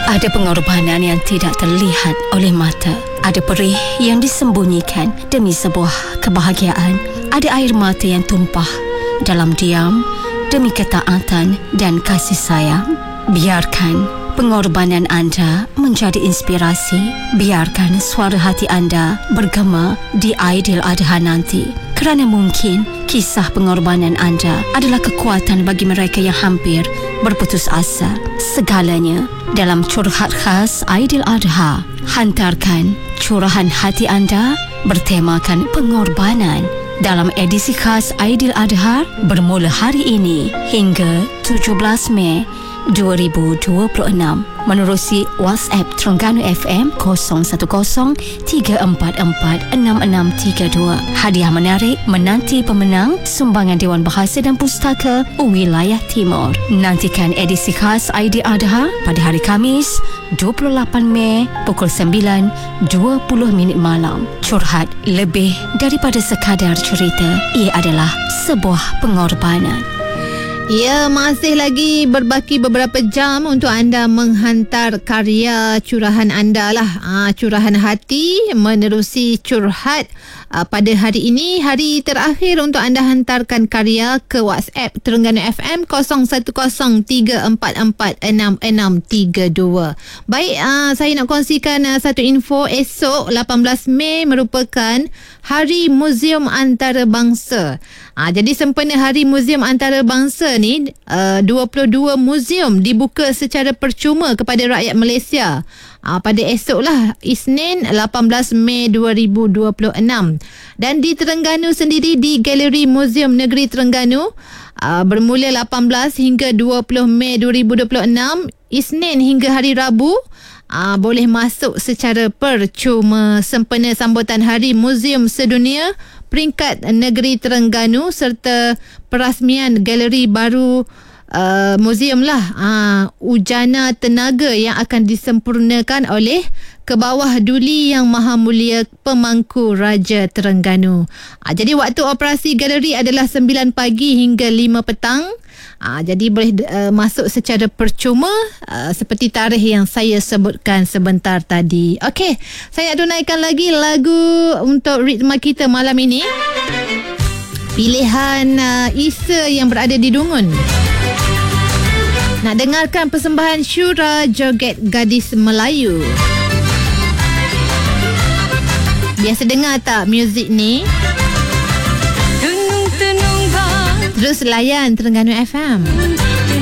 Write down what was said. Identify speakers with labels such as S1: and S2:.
S1: Ada pengorbanan yang tidak terlihat oleh mata. Ada perih yang disembunyikan demi sebuah kebahagiaan. Ada air mata yang tumpah dalam diam demi ketaatan dan kasih sayang. Biarkan pengorbanan anda menjadi inspirasi. Biarkan suara hati anda bergema di Aidiladha nanti. Kerana mungkin kisah pengorbanan anda adalah kekuatan bagi mereka yang hampir berputus asa. Segalanya dalam curhat khas Aidiladha. Hantarkan curahan hati anda bertemakan pengorbanan dalam edisi khas Aidiladha bermula hari ini hingga 17 Mei 2026 menerusi WhatsApp Terengganu FM 0103446632. Hadiah menarik menanti pemenang sumbangan Dewan Bahasa dan Pustaka Wilayah Timur. Nantikan edisi khas Aidiladha pada hari Khamis 28 Mei pukul 9.20 malam. Curhat lebih daripada sekadar cerita. Ia adalah sebuah pengorbanan.
S2: Ya, masih lagi berbaki beberapa jam untuk anda menghantar karya curahan anda lah. Curahan hati menerusi curhat. Pada hari ini, hari terakhir untuk anda hantarkan karya ke WhatsApp Terengganu FM 0103446632. Baik, saya nak kongsikan satu info. Esok 18 Mei merupakan Hari Muzium Antarabangsa. Jadi sempena Hari Muzium Antarabangsa ni, 22 muzium dibuka secara percuma kepada rakyat Malaysia. Pada esok lah, Isnin 18 Mei 2026. Dan di Terengganu sendiri, di Galeri Muzium Negeri Terengganu, bermula 18 hingga 20 Mei 2026, Isnin hingga hari Rabu, boleh masuk secara percuma sempena sambutan Hari Muzium Sedunia peringkat Negeri Terengganu serta perasmian galeri baru muzium lah, Ujana Tenaga yang akan disempurnakan oleh Kebawah Duli Yang Maha Mulia Pemangku Raja Terengganu. Jadi waktu operasi galeri adalah 9 pagi hingga 5 petang. Jadi boleh masuk secara percuma seperti tarikh yang saya sebutkan sebentar tadi. Okey, saya nak tunaikan lagi lagu untuk ritma kita malam ini. Pilihan Isa yang berada di Dungun. Nak dengarkan persembahan Syura Joget Gadis Melayu. Biasa dengar tak muzik ni? Terus layan Terengganu FM.